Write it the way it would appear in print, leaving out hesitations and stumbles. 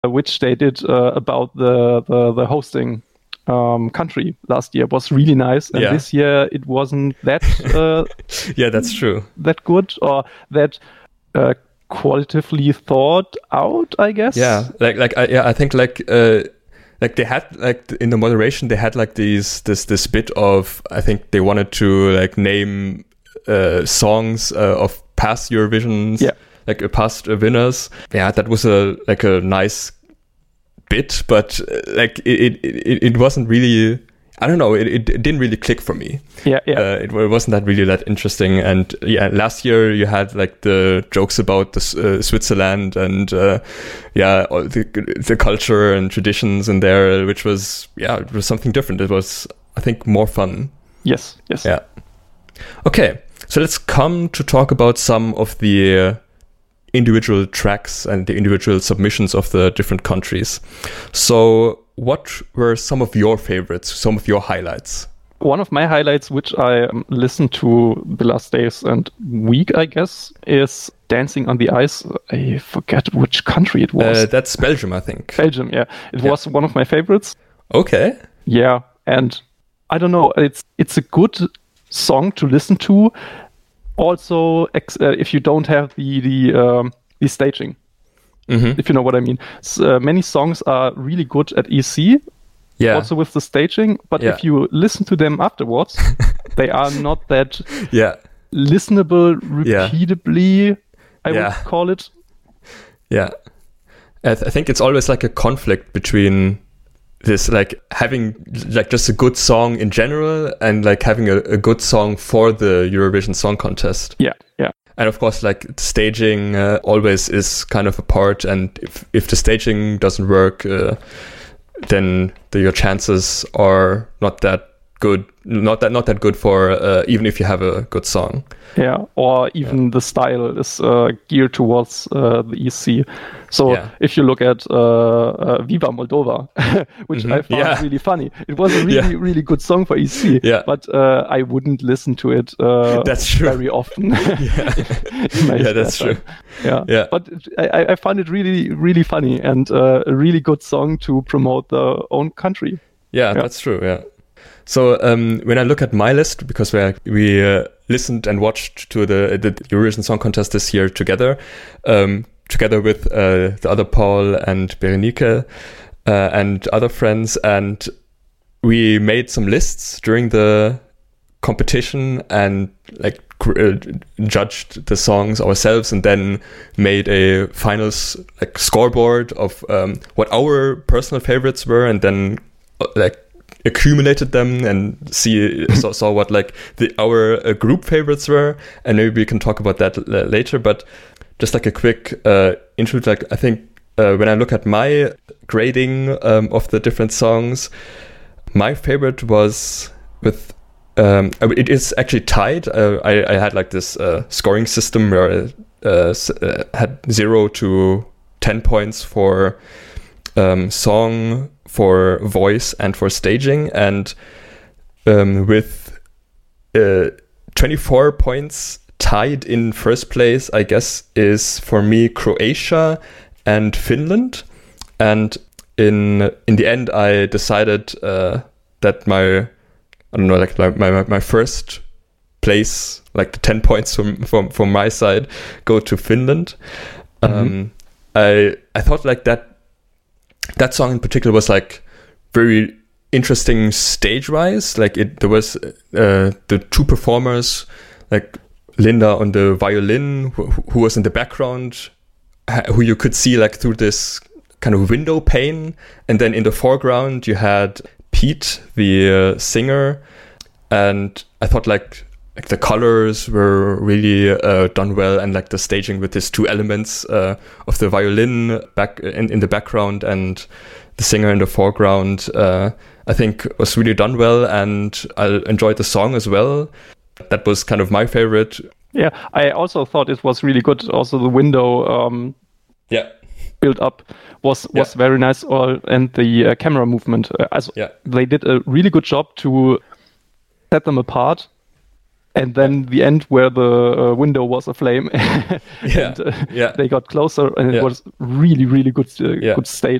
which they did about the hosting country last year was really nice, and this year it wasn't that yeah, that's true, that good or that qualitatively thought out, I guess. I think they had in the moderation they had this bit of, I think they wanted to name songs of past Eurovisions, past winners. Yeah, that was a nice bit, but it wasn't really, I don't know, it didn't really click for me. It wasn't that interesting. And last year you had the jokes about the Switzerland and all the culture and traditions in there, which was it was something different. It was, I think, more fun. Yes. Yeah. Okay, so let's come to talk about some of the individual tracks and the individual submissions of the different countries. So what were some of your favorites, some of your highlights? One of my highlights, which I listened to the last days and week, I guess, is Dancing on the Ice. I forget which country it was. That's Belgium, I think. Belgium, yeah. It was one of my favorites. Okay. Yeah, and I don't know, it's a good song to listen to. Also, if you don't have the staging, if you know what I mean. Many songs are really good at EC, also with the staging, but if you listen to them afterwards, they are not that listenable repeatably, I would call it. Yeah. I think it's always a conflict between this having just a good song in general and having a good song for the Eurovision Song Contest. Yeah. And of course, staging always is kind of a part, and if the staging doesn't work, then your chances are not that good, not that good for even if you have a good song. Yeah, or even the style is geared towards the EC. So if you look at Viva Moldova, which I found really funny, it was a really good song for EC, but I wouldn't listen to it that's true. very often. That's true. Yeah. But I found it really funny and a really good song to promote the own country. Yeah, that's true, yeah. So when I look at my list, because we listened and watched to the Eurovision Song Contest this year together with the other Paul and Berenike and other friends, and we made some lists during the competition and judged the songs ourselves, and then made a final scoreboard of what our personal favorites were, and then accumulated them and saw what our group favorites were, and maybe we can talk about that later. But just a quick intro, I think when I look at my grading of the different songs, my favorite was with it is actually tied. I had this scoring system where I had 0 to 10 points for song, for voice, and for staging, and with 24 points tied in first place, I guess, is for me Croatia and Finland. And in the end, I decided that my first place, the 10 points from my side, go to Finland. I thought that song in particular was very interesting stage-wise. There was the two performers, Linda on the violin, who was in the background, who you could see through this kind of window pane, and then in the foreground you had Pete, the singer, and I thought the colors were really done well, and the staging with these two elements of the violin back in the background and the singer in the foreground, I think was really done well, and I enjoyed the song as well. That was kind of my favorite. Yeah, I also thought it was really good. Also, the window build up was very nice, and the camera movement. They did a really good job to set them apart. And then the end where the window was aflame, and they got closer, and it was really, really good, good